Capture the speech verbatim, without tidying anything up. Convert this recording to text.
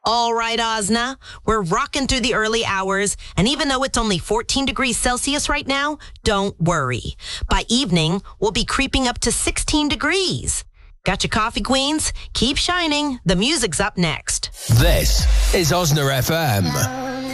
All right, Osna, we're rocking through the early hours, and even though it's only fourteen degrees Celsius right now, don't worry. By evening, we'll be creeping up to sixteen degrees. Got your coffee, Queens? Keep shining. The music's up next. This is Osna F M.